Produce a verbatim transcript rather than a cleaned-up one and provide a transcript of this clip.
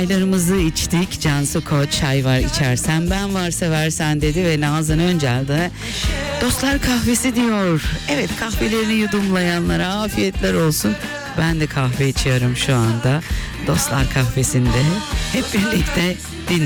çaylarımızı içtik. Cansu Koç çay var içersen ben var seversen dedi ve Nazan Öncel de dostlar kahvesi diyor. Evet, kahvelerini yudumlayanlara afiyetler olsun. Ben de kahve içiyorum şu anda. Dostlar kahvesinde hep birlikte dinliyoruz.